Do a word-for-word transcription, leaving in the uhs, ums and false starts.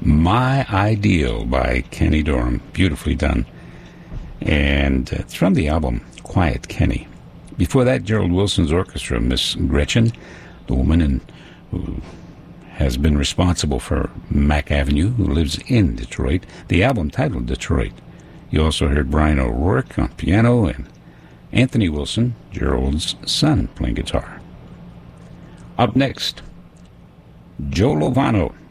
My Ideal by Kenny Dorham. Beautifully done. And it's from the album Quiet Kenny. Before that, Gerald Wilson's orchestra, Miss Gretchen, the woman in, who has been responsible for Mack Avenue, who lives in Detroit. The album titled Detroit. You also heard Brian O'Rourke on piano and Anthony Wilson, Gerald's son, playing guitar. Up next, Joe Lovano.